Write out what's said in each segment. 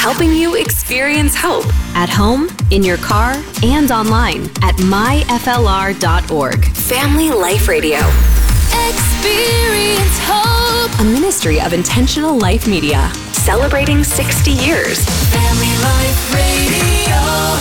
helping you experience hope at home, in your car, and online at myflr.org. Family Life Radio. Experience hope. A ministry of Intentional Life Media, celebrating 60 years. Family Life Radio.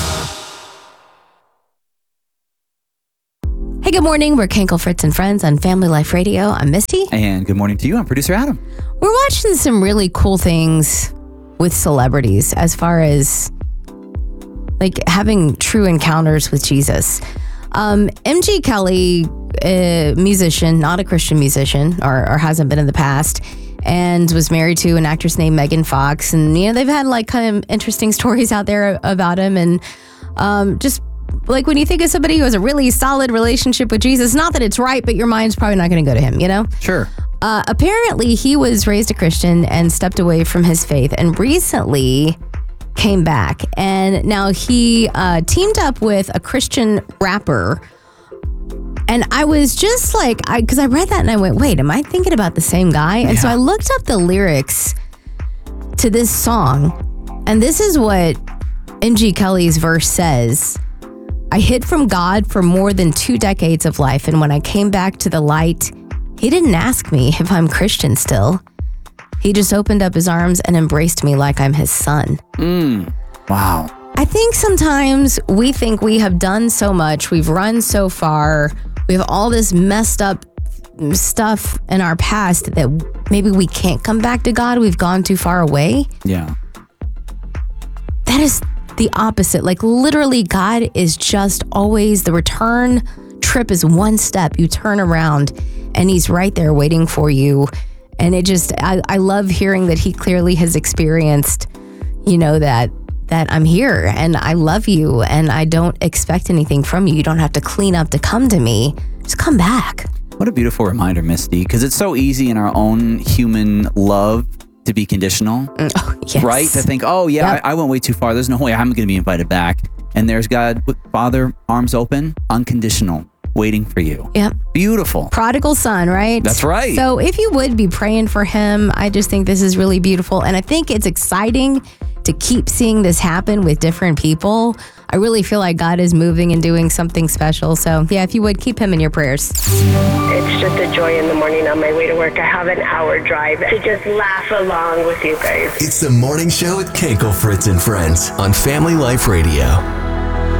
Hey, good morning. We're Kenkel, Fritz, and Friends on Family Life Radio. I'm Misty. And good morning to you. I'm producer Adam. We're watching some really cool things with celebrities as far as like having true encounters with Jesus. MG Kelly, a musician, not a Christian musician, or hasn't been in the past, and was married to an actress named Megan Fox. And, you know, they've had like kind of interesting stories out there about him. And just like when you think of somebody who has a really solid relationship with Jesus, not that it's right, but your mind's probably not going to go to him, you know? Sure. Apparently, he was raised a Christian and stepped away from his faith and recently came back. And now he teamed up with a Christian rapper. And I was just like, because I read that and I went, wait, am I thinking about the same guy? And so I looked up the lyrics to this song. And this is what MG Kelly's verse says. I hid from God for more than 2 decades of life. And when I came back to the light, he didn't ask me if I'm Christian still. He just opened up his arms and embraced me like I'm his son. Wow. I think sometimes we think we have done so much. We've run so far. We have all this messed up stuff in our past that maybe we can't come back to God. We've gone too far away. Yeah. That is the opposite. Like literally, God is just always, the return trip is one step. You turn around and he's right there waiting for you. And it just, I love hearing that he clearly has experienced, you know, that I'm here and I love you and I don't expect anything from you. You don't have to clean up to come to me. Just come back. What a beautiful reminder, Misty, because it's so easy in our own human love to be conditional, Yes. right? To think, oh yeah, yep. I went way too far. There's no way I'm going to be invited back. And there's God, Father, arms open, unconditional, waiting for you. Yep. Beautiful. Prodigal son, right? That's right. So if you would be praying for him, I just think this is really beautiful. And I think it's exciting to keep seeing this happen with different people. I really feel like God is moving and doing something special. So yeah, if you would, keep him in your prayers. It's just a joy in the morning on my way to work. I have an hour drive to just laugh along with you guys. It's the morning show with Kenkel, Fritz, and Friends on Family Life Radio.